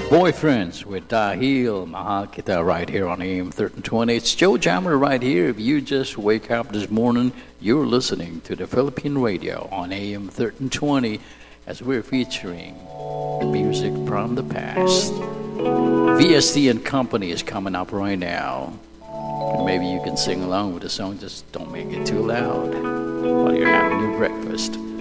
Boyfriends with Dahil Mahakita right here on AM 1320. It's Joe Jammer right here. If you just wake up this morning, you're listening to the Philippine radio on AM 1320 as we're featuring the music from the past. VST and Company is coming up right now. And maybe you can sing along with the song, just don't make it too loud while you're having your breakfast.